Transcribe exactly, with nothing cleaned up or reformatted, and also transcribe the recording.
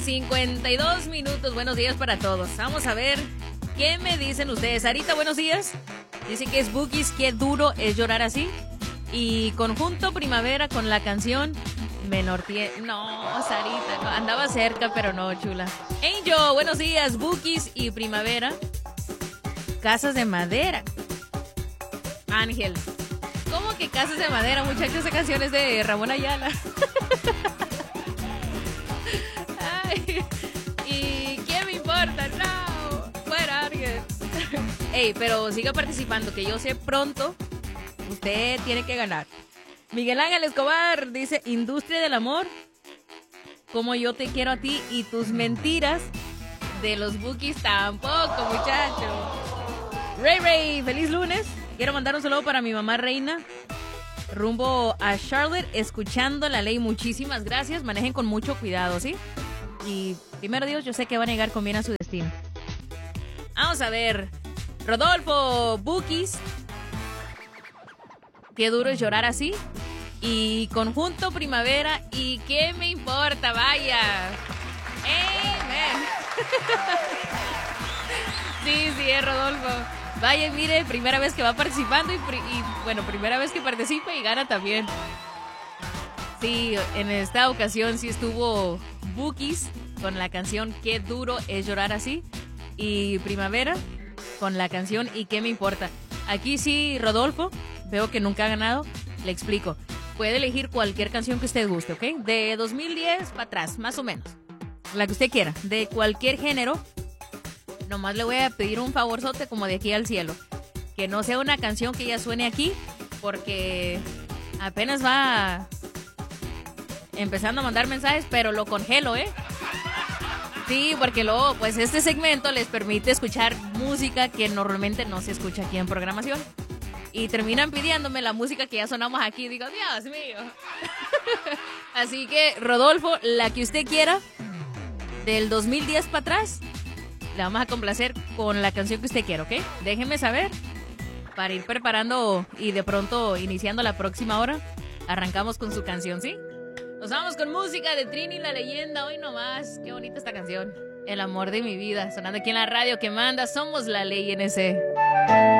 cincuenta y dos minutos. Buenos días para todos. Vamos a ver qué me dicen ustedes. Sarita, buenos días. Dice que es Bookies, qué duro es llorar así. Y Conjunto Primavera con la canción Menor Tiempo. No, Sarita, no. Andaba cerca, pero no, chula. Angel, buenos días. Bookies y Primavera. Casas de Madera. Ángel. ¿Cómo que Casas de Madera, muchachos? Esa canción es de Ramón Ayala. Ay, ¿y quién me importa? No, fuera Ángel. Ey, pero siga participando, que yo sé pronto usted tiene que ganar. Miguel Ángel Escobar dice, Industria del Amor, como yo te quiero a ti y tus mentiras de los Bookies tampoco, muchacho. Ray Ray, feliz lunes. Quiero mandar un saludo para mi mamá Reina, rumbo a Charlotte, escuchando La Ley. Muchísimas gracias, manejen con mucho cuidado, ¿sí? Y primero Dios, yo sé que van a llegar con bien a su destino. Vamos a ver, Rodolfo, Bookies, qué duro es llorar así. Y Conjunto Primavera, y qué me importa, vaya. Amen. Sí, sí, es Rodolfo. Vaya, mire, primera vez que va participando y, y bueno, primera vez que participa y gana también. Sí, en esta ocasión sí estuvo Bookies con la canción Qué duro es llorar así. Y Primavera con la canción Y qué me importa. Aquí sí, Rodolfo, veo que nunca ha ganado, le explico. Puede elegir cualquier canción que usted guste, ¿ok? De dos mil diez para atrás, más o menos. La que usted quiera, de cualquier género. Nomás le voy a pedir un favorzote como de aquí al cielo. Que no sea una canción que ya suene aquí, porque apenas va empezando a mandar mensajes, pero lo congelo, ¿eh? Sí, porque luego, pues este segmento les permite escuchar música que normalmente no se escucha aquí en programación. Y terminan pidiéndome la música que ya sonamos aquí. Y digo, Dios mío. Así que, Rodolfo, la que usted quiera, del dos mil diez para atrás, le vamos a complacer con la canción que usted quiera, ¿ok? Déjenme saber para ir preparando y de pronto iniciando la próxima hora, arrancamos con su canción, ¿sí? Nos vamos con música de Trini la Leyenda. Hoy nomás, qué bonita esta canción. El amor de mi vida, sonando aquí en la radio que manda. Somos La Ley N C.